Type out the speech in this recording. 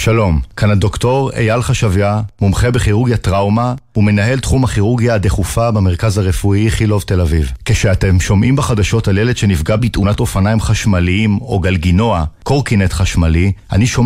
שלום, כאן הדוקטור אייל חשביה, מומחה בכירורגיה טראומה ומנהל תחום הכירורגיה הדחופה במרכז הרפואי איכילוב תל אביב. כשאתם שומעים בחדשות על ילד שנפגע בתאונת אופניים חשמליים או גלגינוע, קורקינט חשמלי, אני שומע